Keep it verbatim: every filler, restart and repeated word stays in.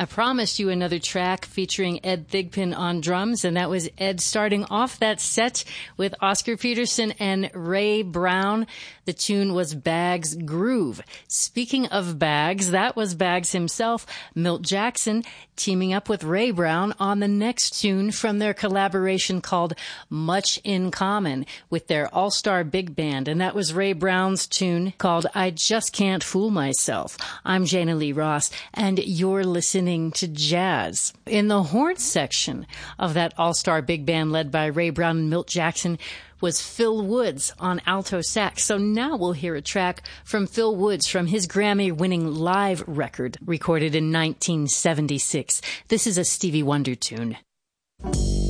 I promised you another track featuring Ed Thigpen on drums, and that was Ed starting off that set with Oscar Peterson and Ray Brown. The tune was Bags Groove. Speaking of Bags, that was Bags himself, Milt Jackson, teaming up with Ray Brown on the next tune from their collaboration called Much in Common with their all-star big band, and that was Ray Brown's tune called I Just Can't Fool Myself. I'm Jana Lee Ross, and you're listening to Jazz. In the horn section of that all-star big band led by Ray Brown and Milt Jackson was Phil Woods on alto sax. So now we'll hear a track from Phil Woods from his Grammy-winning live record recorded in nineteen seventy-six. This is a Stevie Wonder tune.